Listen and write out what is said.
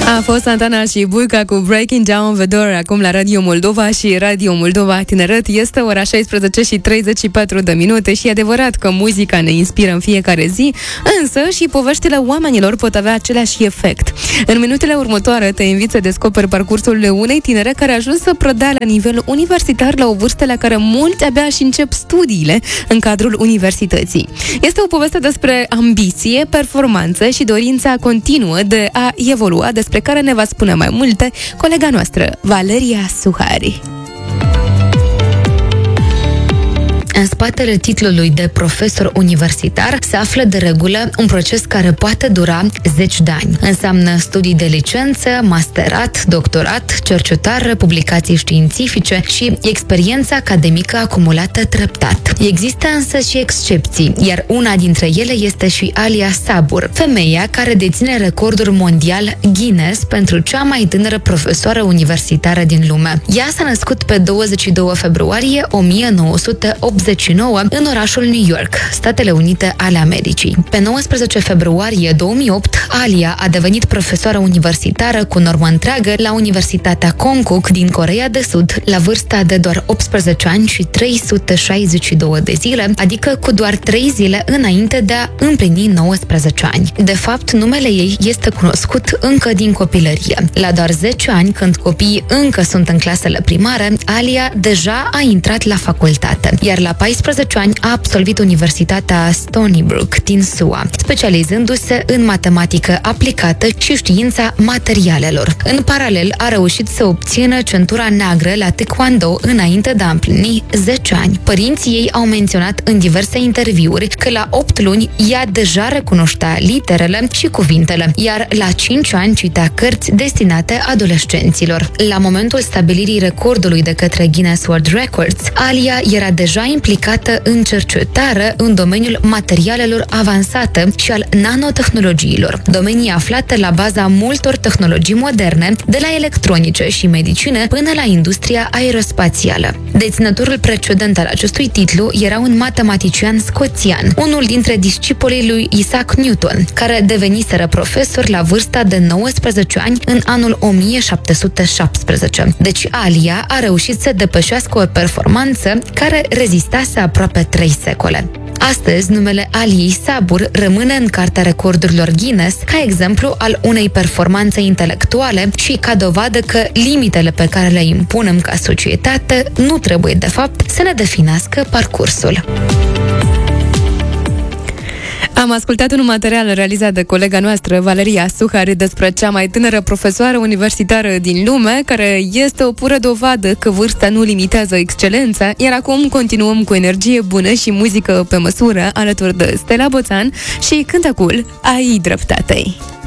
A fost Santana și Buica cu Breaking Down the Door acum la Radio Moldova și Radio Moldova Tineret. Este ora 16 și 34 de minute și e adevărat că muzica ne inspiră în fiecare zi, însă și poveștile oamenilor pot avea același efect. În minutele următoare te invit să descoperi parcursul unei tinere care a ajuns să predea la nivel universitar la o vârstă la care mulți abia și încep studiile în cadrul universității. Este o poveste despre ambiție, performanță și dorința continuă de a evolua, despre care ne va spune mai multe colega noastră, Valeria Suhari. În spatele titlului de profesor universitar se află de regulă un proces care poate dura 10 de ani. Înseamnă studii de licență, masterat, doctorat, cercetare, publicații științifice și experiență academică acumulată treptat. Există însă și excepții, iar una dintre ele este și Alia Sabur, femeia care deține recordul mondial Guinness pentru cea mai tânără profesoară universitară din lume. Ea s-a născut pe 22 februarie 1989 în orașul New York, Statele Unite ale Americii. Pe 19 februarie 2008, Alia a devenit profesoară universitară cu normă întreagă la Universitatea Konkuk din Coreea de Sud, la vârsta de doar 18 ani și 362 de zile, adică cu doar 3 zile înainte de a împlini 19 ani. De fapt, numele ei este cunoscut încă din copilărie. La doar 10 ani, când copiii încă sunt în clasele primare, Alia deja a intrat la facultate, iar la 14 ani a absolvit Universitatea Stony Brook din SUA, specializându-se în matematică aplicată și știința materialelor. În paralel, a reușit să obțină centura neagră la Taekwondo înainte de a împlini 10 ani. Părinții ei au menționat în diverse interviuri că la 8 luni ea deja recunoștea literele și cuvintele, iar la 5 ani citea cărți destinate adolescenților. La momentul stabilirii recordului de către Guinness World Records, Alia era deja implicată în cercetare în domeniul materialelor avansate și al nanotehnologiilor, domenii aflate la baza multor tehnologii moderne, de la electronice și medicine până la industria aerospațială. Deținătorul precedent al acestui titlu era un matematician scoțian, unul dintre discipolii lui Isaac Newton, care deveniseră profesor la vârsta de 19 ani în anul 1717. Deci Alia a reușit să depășească o performanță care rezistase aproape 3 secole. Astăzi, numele Aliei Sabur rămâne în Cartea Recordurilor Guinness ca exemplu al unei performanțe intelectuale și ca dovadă că limitele pe care le impunem ca societate nu trebuie, de fapt, să ne definească parcursul. Am ascultat un material realizat de colega noastră, Valeria Suhari, despre cea mai tânără profesoară universitară din lume, care este o pură dovadă că vârsta nu limitează excelența, iar acum continuăm cu energie bună și muzică pe măsură alături de Stella Boțan și cântecul Ai dreptate.